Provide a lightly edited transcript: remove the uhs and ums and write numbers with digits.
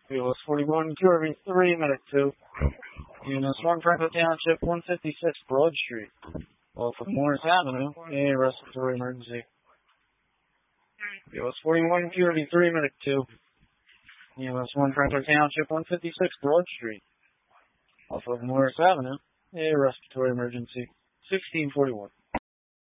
US 41, QRV 3, Medic 2. Unit 1, Franklin Township, 156 Broad Street. Off of Morris Avenue, a respiratory emergency. US 41, QRV 3, Medic 2. US 1, Franklin Township, 156 Broad Street. Off of Morris Avenue, a respiratory emergency. 1641.